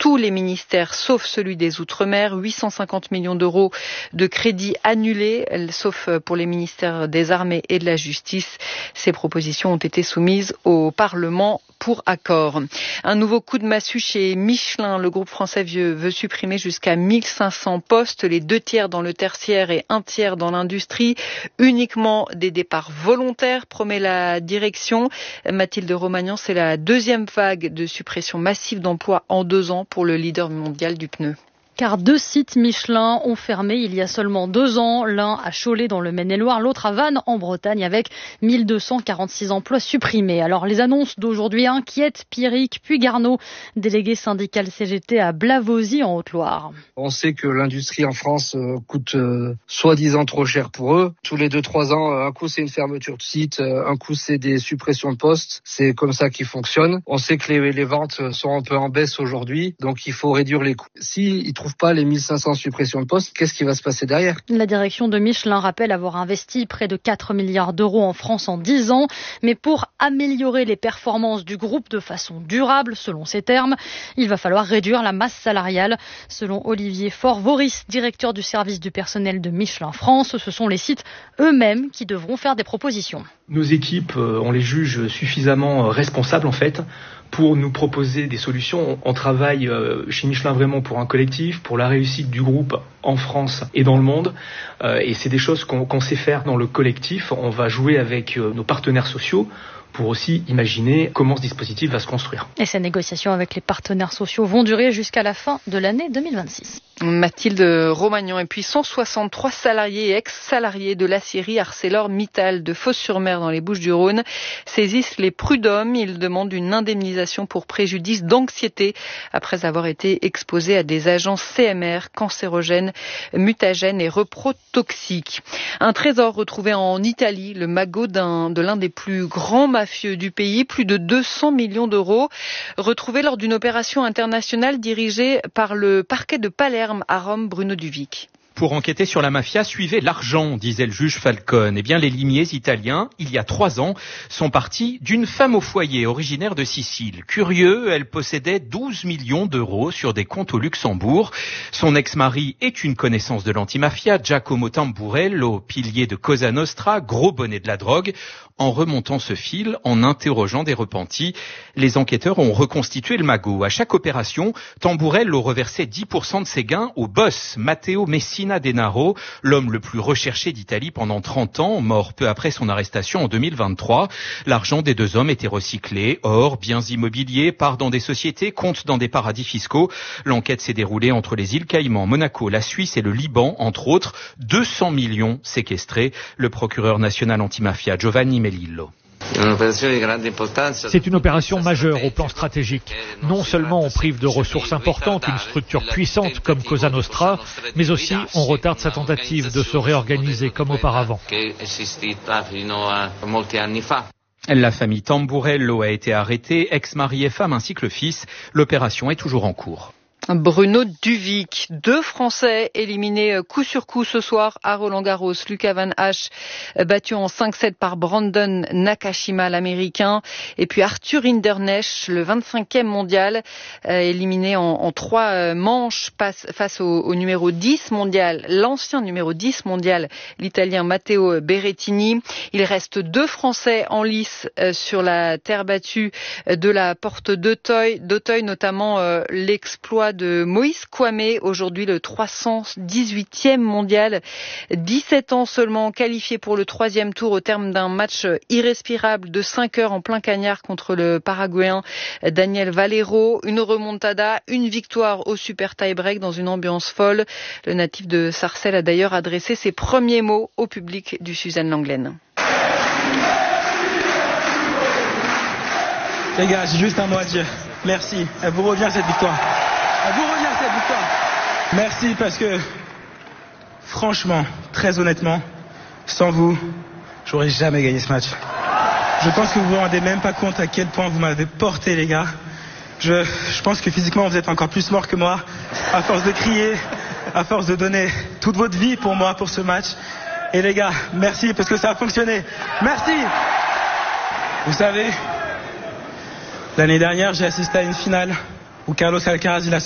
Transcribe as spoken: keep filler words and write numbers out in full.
tous les ministères sauf celui des Outre-mer. huit cent cinquante millions d'euros de crédits annulés, sauf pour les ministères des Armées et de la Justice. Ces propositions ont été soumises au Parlement pour accord. Un nouveau coup de massue chez Michelin. Le groupe français veut supprimer jusqu'à mille cinq cents postes, les deux tiers dans le tertiaire et un tiers dans l'industrie. Uniquement des départs volontaires, promet la direction. Mathilde Romagnan, c'est la deuxième vague de suppression massive d'emplois en deux ans pour le leader mondial du pneu. Car deux sites Michelin ont fermé il y a seulement deux ans, l'un à Cholet dans le Maine-et-Loire, l'autre à Vannes en Bretagne avec mille deux cent quarante-six emplois supprimés. Alors les annonces d'aujourd'hui inquiètent Pierrick Puygarneau, délégué syndical C G T à Blavozy en Haute-Loire. On sait que l'industrie en France euh, coûte euh, soi-disant trop cher pour eux. Tous les deux trois ans, euh, un coup c'est une fermeture de site, euh, un coup c'est des suppressions de postes. C'est comme ça qu'ils fonctionnent. On sait que les, les ventes sont un peu en baisse aujourd'hui, donc il faut réduire les coûts. Si ils trouvent pas les mille cinq cents suppressions de postes, qu'est-ce qui va se passer derrière? La direction de Michelin rappelle avoir investi près de quatre milliards d'euros en France en dix ans, mais pour améliorer les performances du groupe de façon durable, selon ses termes, il va falloir réduire la masse salariale. Selon Olivier Faure-Vauris, directeur du service du personnel de Michelin France, ce sont les sites eux-mêmes qui devront faire des propositions. Nos équipes, on les juge suffisamment responsables en fait pour nous proposer des solutions. On travaille chez Michelin vraiment pour un collectif, pour la réussite du groupe en France et dans le monde. Et c'est des choses qu'on, qu'on sait faire dans le collectif. On va jouer avec nos partenaires sociaux pour aussi imaginer comment ce dispositif va se construire. Et ces négociations avec les partenaires sociaux vont durer jusqu'à la fin de l'année deux mille vingt-six. Mathilde Romagnan. Et puis cent soixante-trois salariés et ex-salariés de l'aciérie ArcelorMittal de Fos-sur-Mer dans les Bouches-du-Rhône saisissent les prud'hommes. Ils demandent une indemnisation pour préjudice d'anxiété après avoir été exposés à des agents C M R cancérogènes, mutagènes et reprotoxiques. Un trésor retrouvé en Italie, le magot d'un, de l'un des plus grands mafieux du pays, plus de deux cents millions d'euros, retrouvé lors d'une opération internationale dirigée par le parquet de Palerme à Rome, Bruno Duvic. Pour enquêter sur la mafia, suivez l'argent, disait le juge Falcone. Eh bien, les limiers italiens, il y a trois ans, sont partis d'une femme au foyer originaire de Sicile. Curieux, elle possédait douze millions d'euros sur des comptes au Luxembourg. Son ex-mari est une connaissance de l'antimafia, Giacomo Tamburello, pilier de Cosa Nostra, gros bonnet de la drogue. En remontant ce fil, en interrogeant des repentis, les enquêteurs ont reconstitué le magot. À chaque opération, Tamburello reversait dix pour cent de ses gains au boss, Matteo Messina Denaro, l'homme le plus recherché d'Italie pendant trente ans, mort peu après son arrestation en deux mille vingt-trois. L'argent des deux hommes était recyclé, or, biens immobiliers, part dans des sociétés, compte dans des paradis fiscaux. L'enquête s'est déroulée entre les îles Caïmans, Monaco, la Suisse et le Liban, entre autres. deux cents millions séquestrés. Le procureur national antimafia, Giovanni Melillo. C'est une opération majeure au plan stratégique. Non seulement on prive de ressources importantes une structure puissante comme Cosa Nostra, mais aussi on retarde sa tentative de se réorganiser comme auparavant. La famille Tamburello a été arrêtée, ex-mari et femme ainsi que le fils. L'opération est toujours en cours. Bruno Duvic, deux Français éliminés coup sur coup ce soir à Roland-Garros. Lucas Van Hache battu en cinq sept par Brandon Nakashima, l'Américain. Et puis Arthur Hinderknecht, le vingt-cinquième mondial, éliminé en, en trois manches passe, face au, au numéro dix mondial, l'ancien numéro dix mondial, l'Italien Matteo Berrettini. Il reste deux Français en lice sur la terre battue de la porte d'Auteuil, d'Auteuil notamment euh, l'exploit de Moïse Kouamé, aujourd'hui le trois cent dix-huitième mondial, dix-sept ans seulement, qualifié pour le troisième tour au terme d'un match irrespirable de cinq heures en plein cagnard contre le Paraguayen Daniel Valero. Une remontada, une victoire au super tie-break dans une ambiance folle. Le natif de Sarcelles a d'ailleurs adressé ses premiers mots au public du Suzanne Lenglen. Les gars, j'ai juste un mot à dire. Merci. Elle vous revient cette victoire. Elle vous revient cette victoire. Merci parce que, franchement, très honnêtement, sans vous, j'aurais jamais gagné ce match. Je pense que vous vous rendez même pas compte à quel point vous m'avez porté, les gars. Je, je pense que physiquement, vous êtes encore plus morts que moi, à force de crier, à force de donner toute votre vie pour moi, pour ce match. Et les gars, merci parce que ça a fonctionné. Merci. Vous savez, l'année dernière, j'ai assisté à une finale où Carlos Alcaraz, il a